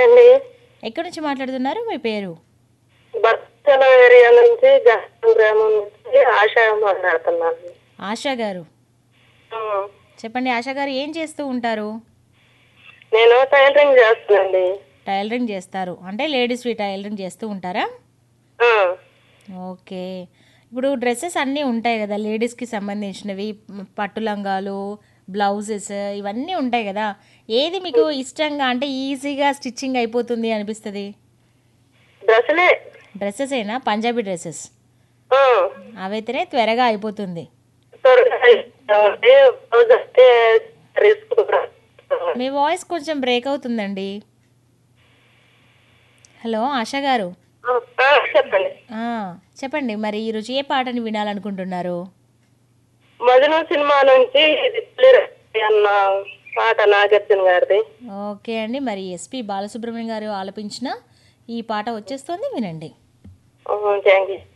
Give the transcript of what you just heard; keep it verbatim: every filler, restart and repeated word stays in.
అండి. ఎక్కడి నుంచి మాట్లాడుతున్నారు? మీ పేరు? బర్చల ఏరియా నుంచి గహం గ్రామం నుంచి ఆశా మాట్లాడుతున్నాను. ఆశా గారు. ఆ, చెప్పండి ఆశా గారు, ఏం చేస్తూ ఉంటారు? నేను టైలరింగ్ చేస్తానండి. టైలరింగ్ చేస్తారు అంటే లేడీస్వి టైలరింగ్ చేస్తూ ఉంటారా? ఆ, ఓకే. ఇప్పుడు డ్రెస్సెస్ అన్నీ ఉంటాయి కదా లేడీస్కి సంబంధించినవి, మ్, పట్టు లంగాలు, బ్లౌజెస్ ఇవన్నీ ఉంటాయి కదా. ఏది మీకు ఇష్టంగా అంటే ఈజీగా స్టిచ్చింగ్ అయిపోతుంది అనిపిస్తుంది? డ్రెస్సులే. డ్రెస్సెసేనా? పంజాబీ డ్రెస్సెస్ ఆ, అవైతేనే త్వరగా అయిపోతుంది. త్వరగా అయిపోతామండి. బ్లౌజ్ వస్తే రిస్క్ కూడా. మీ వాయిస్ కొంచెం బ్రేక్ అవుతుందండి. హలో ఆశా గారు. ఆ, ఆ, చెప్పండి. ఆ, చెప్పండి మరి ఈరోజు ఏ పాటని వినాలనుకుంటున్నారు? మధును సినిమా నుంచి ఇది క్లియర్ అన్న పాట నాగార్జున గారిది. ఓకే అండి, మరి ఎస్పి బాలసుబ్రహ్మణ్యం గారు ఆలపించిన ఈ పాట వచ్చేస్తుంది, వినండి. Thank you.